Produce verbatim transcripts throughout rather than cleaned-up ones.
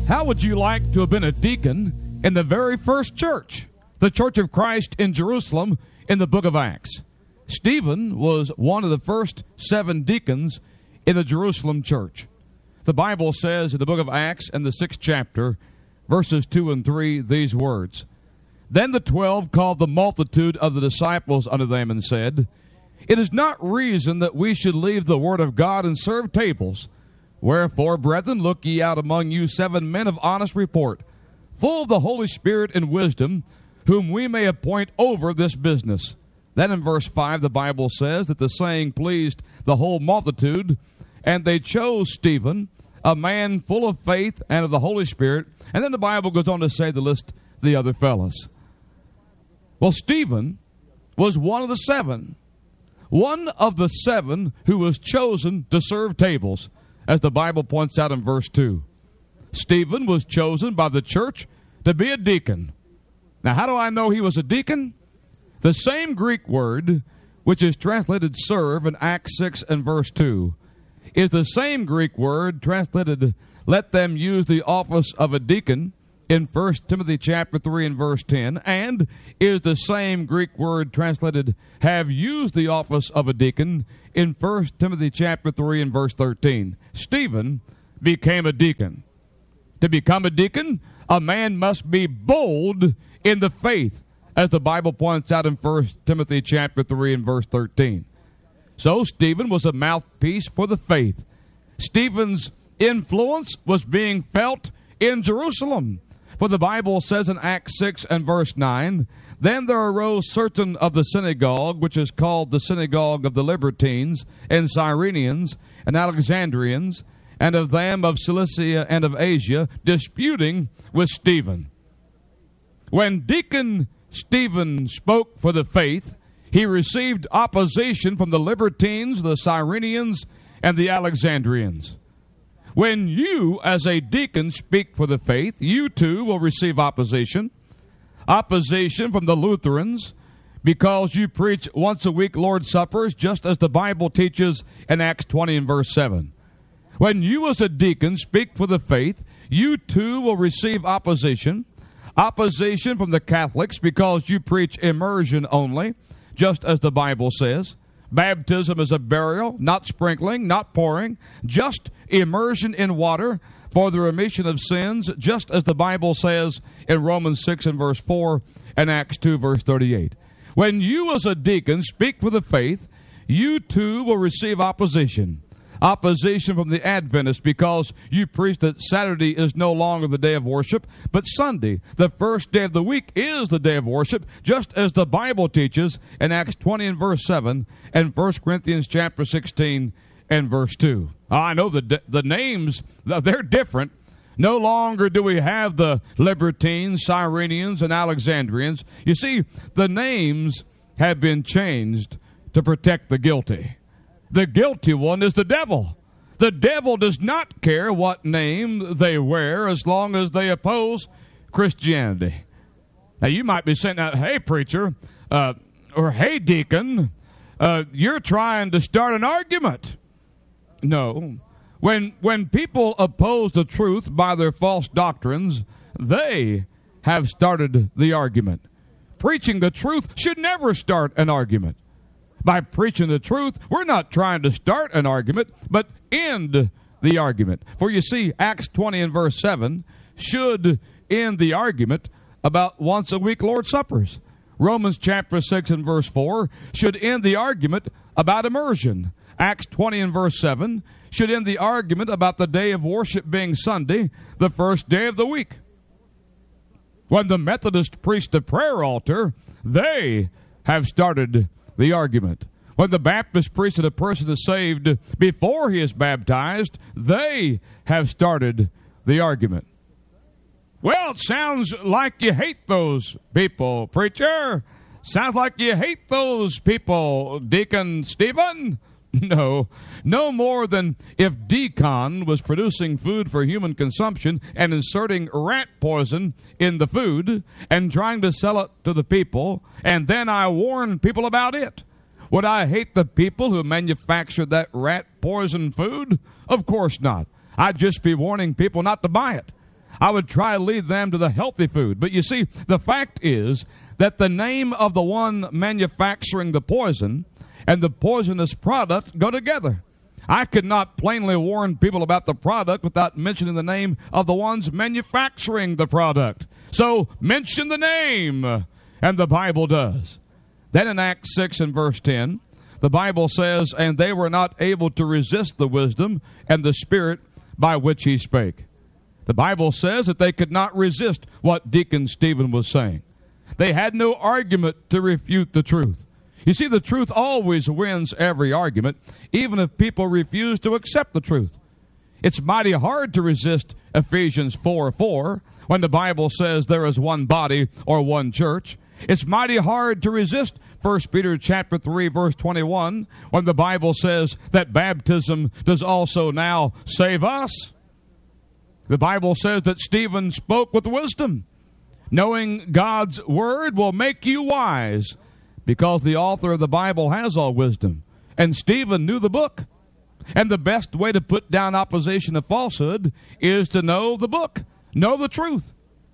How would you like to have been a deacon in the very first church, the Church of Christ in Jerusalem in the book of Acts? Stephen was one of the first seven deacons in the Jerusalem church. The Bible says in the book of Acts in the sixth chapter, verses two and three, these words, Then the twelve called the multitude of the disciples unto them and said, It is not reason that we should leave the word of God and serve tables. Wherefore, brethren, look ye out among you seven men of honest report, full of the Holy Spirit and wisdom, whom we may appoint over this business. Then in verse five, the Bible says that the saying pleased the whole multitude, and they chose Stephen, a man full of faith and of the Holy Spirit. And then the Bible goes on to say to list the other fellows. Well, Stephen was one of the seven. One of the seven who was chosen to serve tables, as the Bible points out in verse two. Stephen was chosen by the church to be a deacon. Now, how do I know he was a deacon? The same Greek word, which is translated serve in Acts six and verse two, is the same Greek word translated let them use the office of a deacon in First Timothy chapter three and verse ten, and is the same Greek word translated have used the office of a deacon in First Timothy chapter three and verse thirteen. Stephen became a deacon. To become a deacon, a man must be bold in the faith, as the Bible points out in First Timothy chapter three and verse thirteen. So Stephen was a mouthpiece for the faith. Stephen's influence was being felt in Jerusalem. For the Bible says in Acts six and verse nine, Then there arose certain of the synagogue, which is called the synagogue of the Libertines, and Cyrenians, and Alexandrians, and of them of Cilicia and of Asia, disputing with Stephen. When Deacon Stephen spoke for the faith, he received opposition from the Libertines, the Cyrenians, and the Alexandrians. When you, as a deacon, speak for the faith, you too will receive opposition. Opposition from the Lutherans, because you preach once a week Lord's Suppers, just as the Bible teaches in Acts twenty and verse seven. When you, as a deacon, speak for the faith, you too will receive opposition. Opposition from the Catholics, because you preach immersion only, just as the Bible says. Baptism is a burial, not sprinkling, not pouring, just immersion in water for the remission of sins, just as the Bible says in Romans six and verse four and Acts two verse thirty-eight. When you as a deacon speak for the faith, you too will receive opposition. Opposition from the Adventists, because you preach that Saturday is no longer the day of worship, but Sunday, the first day of the week, is the day of worship, just as the Bible teaches in Acts twenty and verse seven and First Corinthians chapter sixteen and verse two. I know the the names, they're different. No longer do we have the Libertines, Cyrenians, and Alexandrians. You see, the names have been changed to protect the guilty. The guilty one is the devil. The devil does not care what name they wear as long as they oppose Christianity. Now, you might be saying, hey, preacher, uh, or hey, deacon, uh, you're trying to start an argument. No. When, when people oppose the truth by their false doctrines, they have started the argument. Preaching the truth should never start an argument. By preaching the truth, we're not trying to start an argument, but end the argument. For you see, Acts twenty and verse seven should end the argument about once a week Lord's Suppers. Romans chapter six and verse four should end the argument about immersion. Acts twenty and verse seven should end the argument about the day of worship being Sunday, the first day of the week. When the Methodists preach the prayer altar, they have started the argument. When the Baptist preach that a person is saved before he is baptized, they have started the argument. Well, it sounds like you hate those people, preacher. Sounds like you hate those people, Deacon Stephen. No, no more than if Deacon was producing food for human consumption and inserting rat poison in the food and trying to sell it to the people, and then I warn people about it. Would I hate the people who manufacture that rat poison food? Of course not. I'd just be warning people not to buy it. I would try to lead them to the healthy food. But you see, the fact is that the name of the one manufacturing the poison and the poisonous product go together. I could not plainly warn people about the product without mentioning the name of the ones manufacturing the product. So mention the name, and the Bible does. Then in Acts six and verse ten, the Bible says, and they were not able to resist the wisdom and the spirit by which he spake. The Bible says that they could not resist what Deacon Stephen was saying. They had no argument to refute the truth. You see, the truth always wins every argument, even if people refuse to accept the truth. It's mighty hard to resist Ephesians four four when the Bible says there is one body or one church. It's mighty hard to resist First Peter chapter three verse twenty-one when the Bible says that baptism does also now save us. The Bible says that Stephen spoke with wisdom. Knowing God's word will make you wise, because the author of the Bible has all wisdom. And Stephen knew the book. And the best way to put down opposition of falsehood is to know the book, know the truth.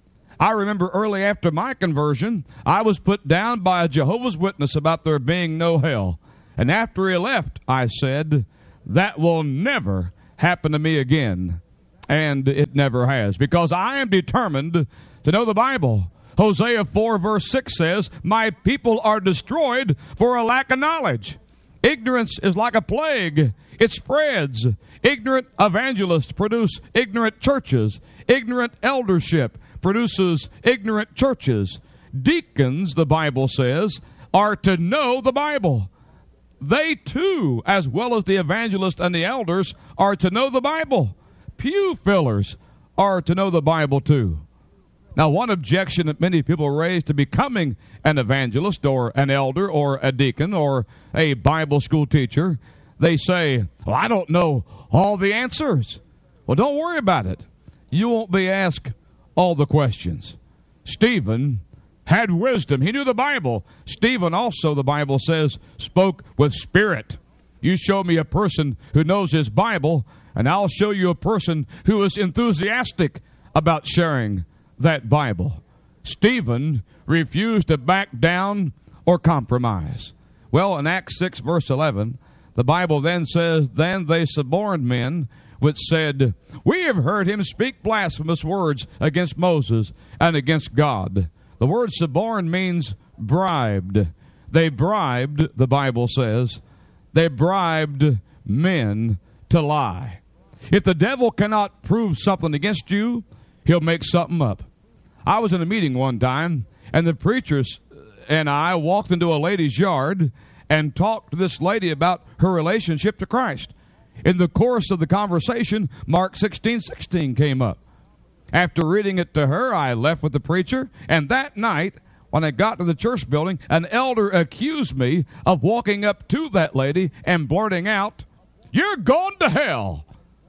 I remember early after my conversion, I was put down by a Jehovah's Witness about there being no hell. And after he left, I said, that will never happen to me again. And it never has, because I am determined to know the Bible. Hosea four verse six says, my people are destroyed for a lack of knowledge. Ignorance is like a plague. It spreads. Ignorant evangelists produce ignorant churches. Ignorant eldership produces ignorant churches. Deacons, the Bible says, are to know the Bible. They too, as well as the evangelists and the elders, are to know the Bible. Pew fillers are to know the Bible too. Now, one objection that many people raise to becoming an evangelist or an elder or a deacon or a Bible school teacher, they say, well, I don't know all the answers. Well, don't worry about it. You won't be asked all the questions. Stephen had wisdom. He knew the Bible. Stephen also, the Bible says, spoke with spirit. You show me a person who knows his Bible, and I'll show you a person who is enthusiastic about sharing that Bible. Stephen refused to back down or compromise. Well, in Acts six verse eleven, the Bible then says, then they suborned men which said, we have heard him speak blasphemous words against Moses and against God. The word suborn means bribed. They bribed, the Bible says, they bribed men to lie. If the devil cannot prove something against you, he'll make something up. I was in a meeting one time, and the preachers and I walked into a lady's yard and talked to this lady about her relationship to Christ. In the course of the conversation, Mark sixteen sixteen came up. After reading it to her, I left with the preacher, and that night, when I got to the church building, an elder accused me of walking up to that lady and blurting out, you're going to hell.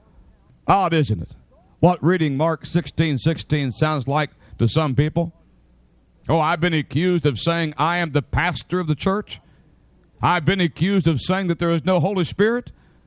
Odd, isn't it? What reading Mark sixteen sixteen sounds like to some people. Oh, I've been accused of saying I am the pastor of the church. I've been accused of saying that there is no Holy Spirit.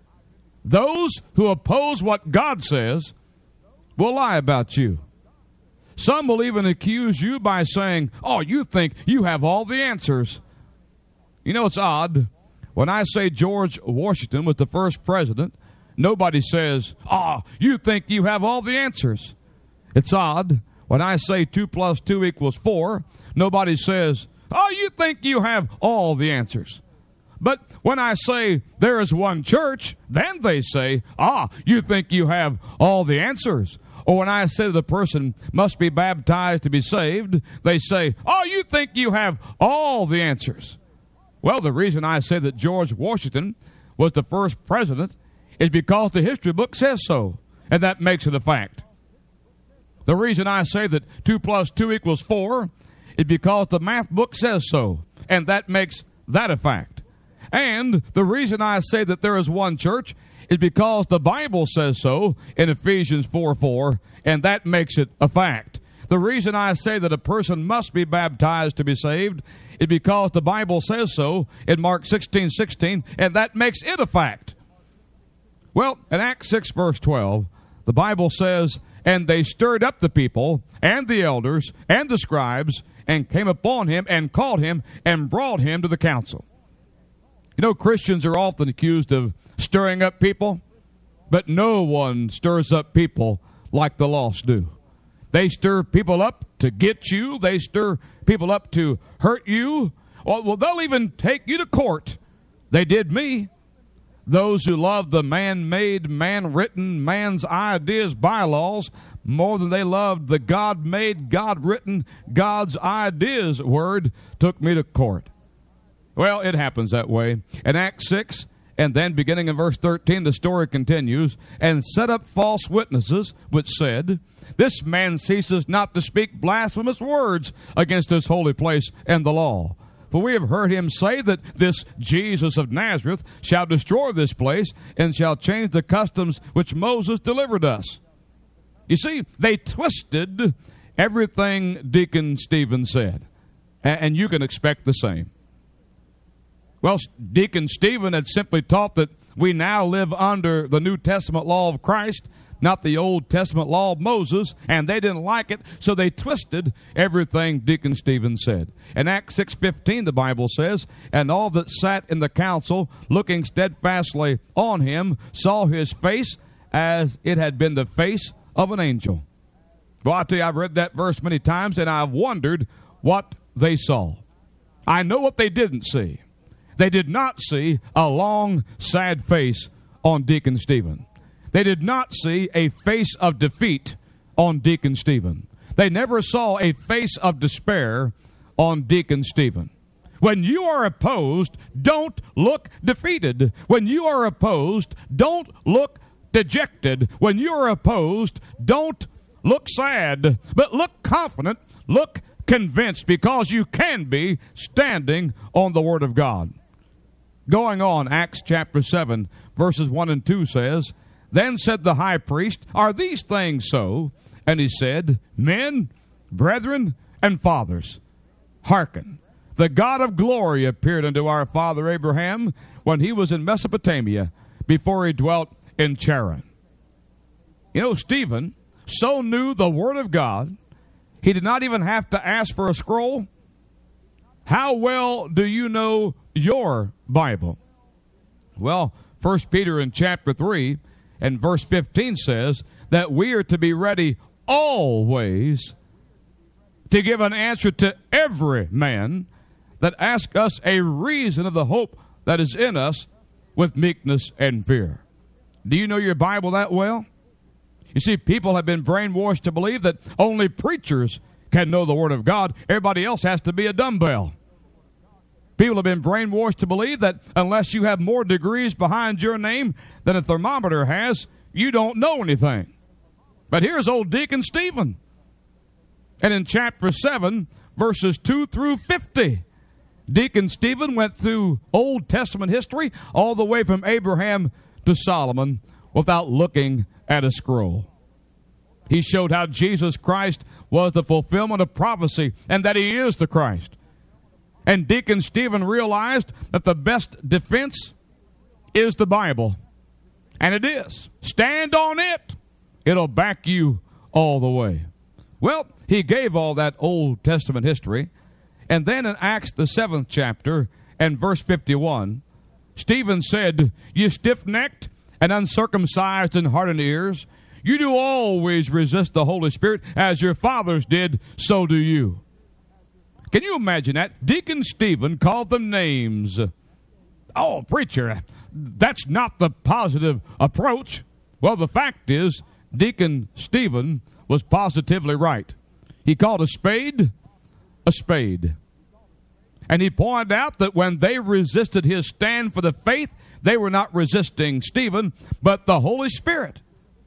Those who oppose what God says will lie about you. Some will even accuse you by saying, oh, you think you have all the answers. You know, it's odd. When I say George Washington was the first president, nobody says, oh, you think you have all the answers. It's odd. When I say two plus two equals four, nobody says, oh, you think you have all the answers. But when I say there is one church, then they say, ah, you think you have all the answers. Or when I say that a person must be baptized to be saved, they say, oh, you think you have all the answers. Well, the reason I say that George Washington was the first president is because the history book says so, and that makes it a fact. The reason I say that two plus two equals four is because the math book says so, and that makes that a fact. And the reason I say that there is one church is because the Bible says so in Ephesians four four, and that makes it a fact. The reason I say that a person must be baptized to be saved is because the Bible says so in Mark sixteen sixteen, and that makes it a fact. Well, in Acts six verse twelve, the Bible says, And they stirred up the people and the elders and the scribes and came upon him and called him and brought him to the council. You know, Christians are often accused of stirring up people, but no one stirs up people like the lost do. They stir people up to get you. They stir people up to hurt you. Well, they'll even take you to court. They did me. Those who love the man-made, man-written, man's ideas, bylaws, more than they loved the God-made, God-written, God's ideas word, took me to court. Well, it happens that way. In Acts six, and then beginning in verse thirteen, the story continues, and set up false witnesses, which said, this man ceases not to speak blasphemous words against this holy place and the law. For we have heard him say that this Jesus of Nazareth shall destroy this place and shall change the customs which Moses delivered us. You see, they twisted everything Deacon Stephen said. And you can expect the same. Well, Deacon Stephen had simply taught that we now live under the New Testament law of Christ, not the Old Testament law of Moses, and they didn't like it, so they twisted everything Deacon Stephen said. In Acts six fifteen, the Bible says, and all that sat in the council, looking steadfastly on him, saw his face as it had been the face of an angel. Well, I tell you, I've read that verse many times, and I've wondered what they saw. I know what they didn't see. They did not see a long, sad face on Deacon Stephen. They did not see a face of defeat on Deacon Stephen. They never saw a face of despair on Deacon Stephen. When you are opposed, don't look defeated. When you are opposed, don't look dejected. When you are opposed, don't look sad, but look confident, look convinced, because you can be standing on the Word of God. Going on, Acts chapter seven, verses one and two says, then said the high priest, are these things so? And he said, men, brethren, and fathers, hearken. The God of glory appeared unto our father Abraham when he was in Mesopotamia, before he dwelt in Charan. You know, Stephen so knew the Word of God, he did not even have to ask for a scroll. How well do you know your Bible? Well, First Peter in chapter three and verse fifteen says that we are to be ready always to give an answer to every man that asks us a reason of the hope that is in us with meekness and fear. Do you know your Bible that well? You see, people have been brainwashed to believe that only preachers can know the Word of God. Everybody else has to be a dumbbell. People have been brainwashed to believe that unless you have more degrees behind your name than a thermometer has, you don't know anything. But here's old Deacon Stephen. And in chapter seven, verses two through fifty, Deacon Stephen went through Old Testament history all the way from Abraham to Solomon without looking at a scroll. He showed how Jesus Christ was the fulfillment of prophecy and that he is the Christ. And Deacon Stephen realized that the best defense is the Bible. And it is. Stand on it. It'll back you all the way. Well, he gave all that Old Testament history. And then in Acts, the seventh chapter, and verse fifty-one, Stephen said, you stiff-necked and uncircumcised in heart and ears, you do always resist the Holy Spirit, as your fathers did, so do you. Can you imagine that? Deacon Stephen called them names. Oh, preacher, that's not the positive approach. Well, the fact is, Deacon Stephen was positively right. He called a spade a spade. And he pointed out that when they resisted his stand for the faith, they were not resisting Stephen, but the Holy Spirit.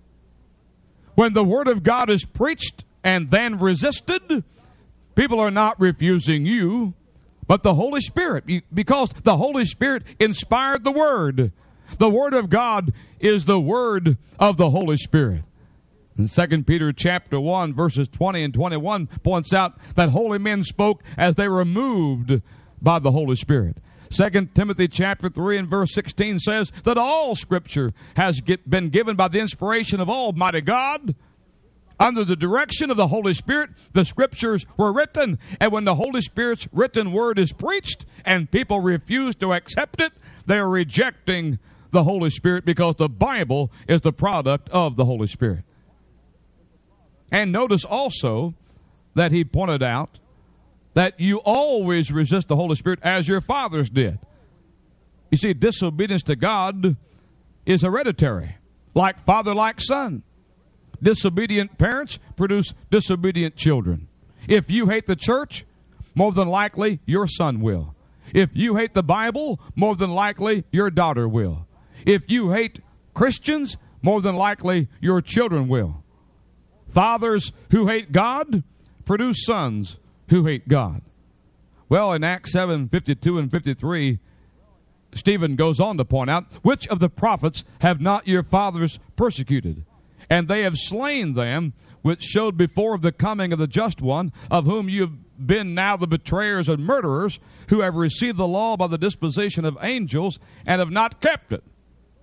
When the Word of God is preached and then resisted, people are not refusing you, but the Holy Spirit, because the Holy Spirit inspired the Word. The Word of God is the Word of the Holy Spirit. And Second Peter chapter one, verses twenty and twenty-one points out that holy men spoke as they were moved by the Holy Spirit. Second Timothy chapter three and verse sixteen says that all Scripture has get, been given by the inspiration of Almighty God Under the direction of the Holy Spirit, the Scriptures were written. And when the Holy Spirit's written word is preached and people refuse to accept it, they are rejecting the Holy Spirit, because the Bible is the product of the Holy Spirit. And notice also that he pointed out that you always resist the Holy Spirit as your fathers did. You see, disobedience to God is hereditary, like father, like son. Disobedient parents produce disobedient children. If you hate the church, more than likely your son will. If you hate the Bible, more than likely your daughter will. If you hate Christians, more than likely your children will. Fathers who hate God produce sons who hate God. Well, in Acts seven, fifty-two and fifty-three, Stephen goes on to point out, which of the prophets have not your fathers persecuted? And they have slain them which showed before of the coming of the just one, of whom you have been now the betrayers and murderers, who have received the law by the disposition of angels, and have not kept it.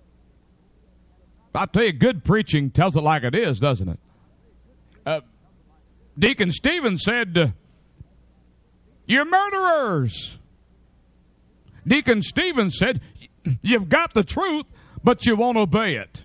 I'll tell you, good preaching tells it like it is, doesn't it? Uh, Deacon Stephen said, you're murderers. Deacon Stephen said, you've got the truth, but you won't obey it.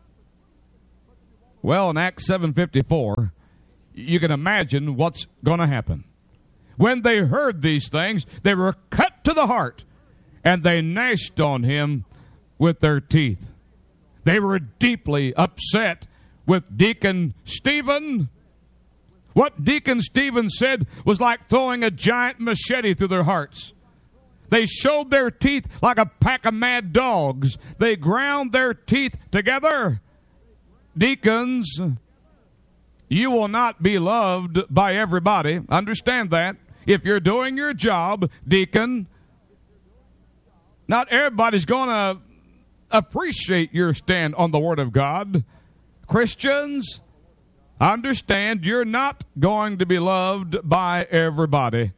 Well, in Acts seven fifty-four, you can imagine what's going to happen. When they heard these things, they were cut to the heart, and they gnashed on him with their teeth. They were deeply upset with Deacon Stephen. What Deacon Stephen said was like throwing a giant machete through their hearts. They showed their teeth like a pack of mad dogs. They ground their teeth together. Deacons, you will not be loved by everybody. Understand that. If you're doing your job, deacon, not everybody's going to appreciate your stand on the Word of God. Christians, understand you're not going to be loved by everybody.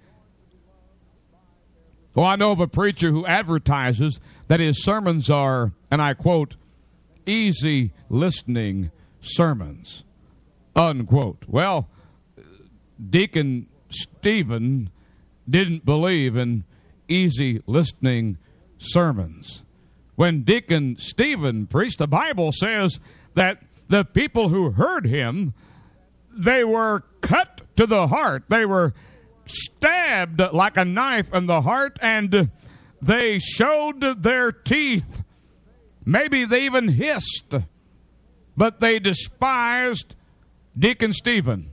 Well, I know of a preacher who advertises that his sermons are, and I quote, easy listening sermons, unquote. Well, Deacon Stephen didn't believe in easy listening sermons. When Deacon Stephen preached, the Bible says that the people who heard him, they were cut to the heart. They were stabbed like a knife in the heart, and they showed their teeth. Maybe they even hissed, but they despised Deacon Stephen.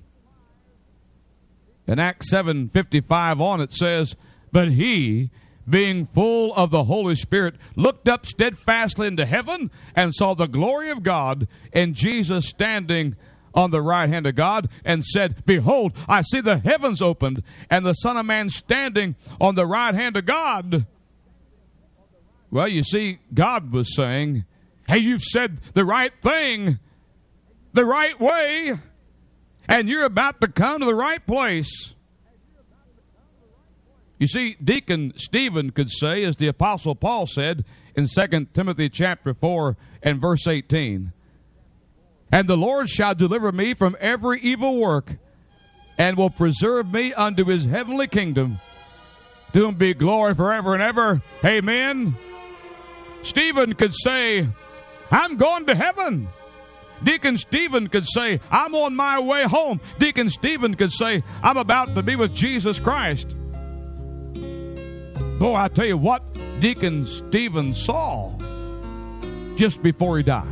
In Acts seven fifty-five on it says, but he, being full of the Holy Spirit, looked up steadfastly into heaven and saw the glory of God and Jesus standing on the right hand of God, and said, behold, I see the heavens opened and the Son of Man standing on the right hand of God. Well, you see, God was saying, hey, you've said the right thing, the right way, and you're about to come to the right place. You see, Deacon Stephen could say, as the Apostle Paul said in Second Timothy chapter four and verse eighteen, and the Lord shall deliver me from every evil work, and will preserve me unto his heavenly kingdom. To whom be glory forever and ever. Amen. Stephen could say, I'm going to heaven. Deacon Stephen could say, I'm on my way home. Deacon Stephen could say, I'm about to be with Jesus Christ. Boy, I tell you what Deacon Stephen saw just before he died.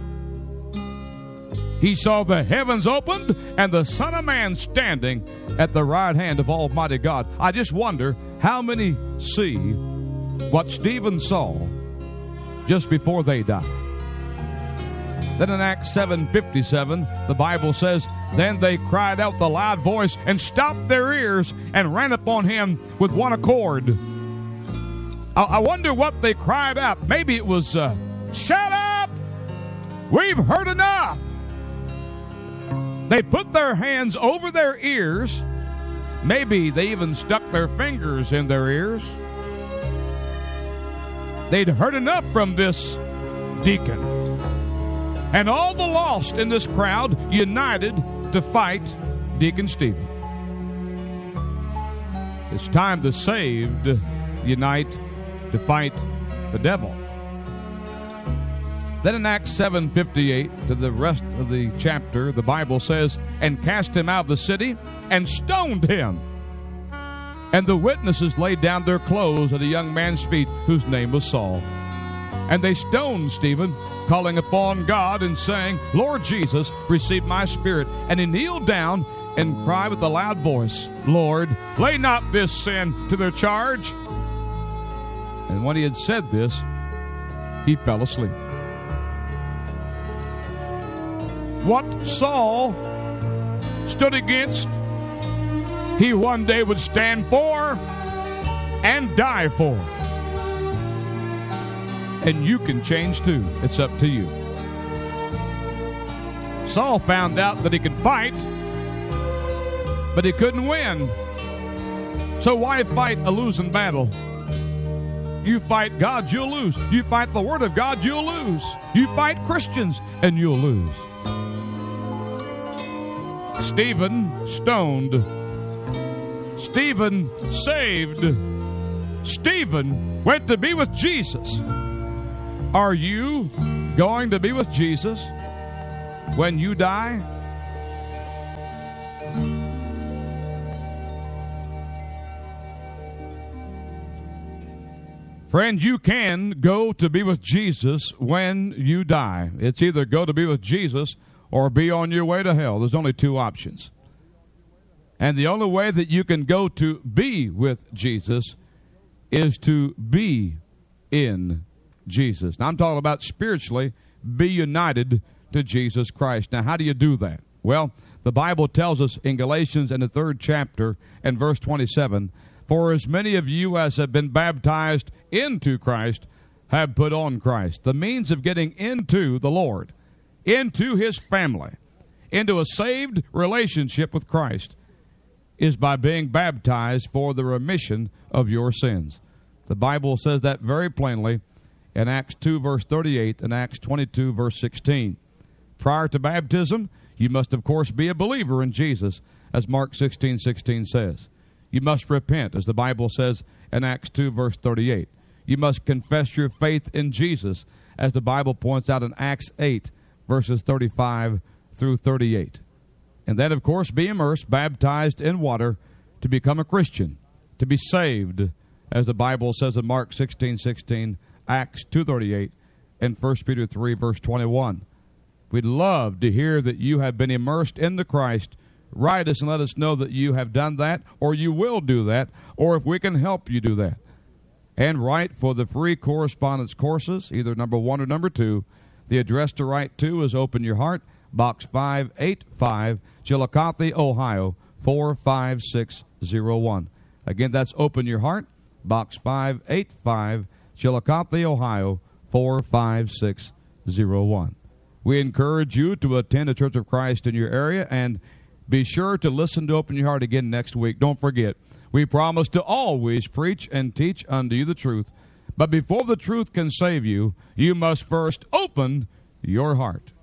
He saw the heavens opened and the Son of Man standing at the right hand of Almighty God. I just wonder how many see what Stephen saw just before they died. Then in Acts seven fifty-seven, the Bible says, then they cried out with a loud voice and stopped their ears and ran upon him with one accord. I, I wonder what they cried out. Maybe it was, uh, shut up! We've heard enough! They put their hands over their ears. Maybe they even stuck their fingers in their ears. They'd heard enough from this deacon. And all the lost in this crowd united to fight Deacon Stephen. It's time the saved unite to fight the devil. Then in Acts seven fifty-eight, to the rest of the chapter, the Bible says, and cast him out of the city and stoned him. And the witnesses laid down their clothes at a young man's feet whose name was Saul. And they stoned Stephen, calling upon God and saying, Lord Jesus, receive my spirit. And he kneeled down and cried with a loud voice, Lord, lay not this sin to their charge. And when he had said this, he fell asleep. What Saul stood against, he one day would stand for and die for. And you can change too. It's up to you. Saul found out that he could fight, but he couldn't win. So why fight a losing battle? You fight God, you'll lose. You fight the Word of God, you'll lose. You fight Christians, and you'll lose. Stephen stoned. Stephen saved. Stephen went to be with Jesus. Are you going to be with Jesus when you die? Friends, you can go to be with Jesus when you die. It's either go to be with Jesus or be on your way to hell. There's only two options. And the only way that you can go to be with Jesus is to be in Jesus. Now, I'm talking about spiritually, be united to Jesus Christ. Now, how do you do that? Well, the Bible tells us in Galatians in the third chapter and verse twenty-seven, for as many of you as have been baptized into Christ have put on Christ. The means of getting into the Lord, into His family, into a saved relationship with Christ, is by being baptized for the remission of your sins. The Bible says that very plainly in Acts two, verse thirty-eight, and Acts twenty-two, verse sixteen. Prior to baptism, you must, of course, be a believer in Jesus, as Mark sixteen sixteen says. You must repent, as the Bible says in Acts two, verse thirty-eight. You must confess your faith in Jesus, as the Bible points out in Acts eight, verses thirty-five through thirty-eight. And then, of course, be immersed, baptized in water, to become a Christian, to be saved, as the Bible says in Mark sixteen sixteen, Acts two thirty-eight, and First Peter three, verse twenty-one. We'd love to hear that you have been immersed into Christ. Write us and let us know that you have done that, or you will do that, or if we can help you do that. And write for the free correspondence courses, either number one or number two. The address to write to is Open Your Heart, Box five eighty-five, Chillicothe, Ohio, four five six zero one. Again, that's Open Your Heart, Box five eighty-five, Chillicothe, Ohio, four five six zero one. We encourage you to attend a Church of Christ in your area, and be sure to listen to Open Your Heart again next week. Don't forget, we promise to always preach and teach unto you the truth. But before the truth can save you, you must first open your heart.